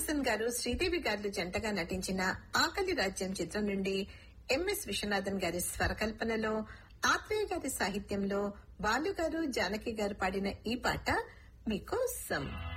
హాసన్ గారు శ్రీదేవి గారు జంటగా నటించిన ఆకలి రాజ్యం చిత్రం నుండి ఎంఎస్ విశ్వనాథన్ గారి స్వరకల్పనలో ఆత్రేయ గారి సాహిత్యంలో బాలు గారు జానకి గారు పాడిన ఈ పాట మీకోసం.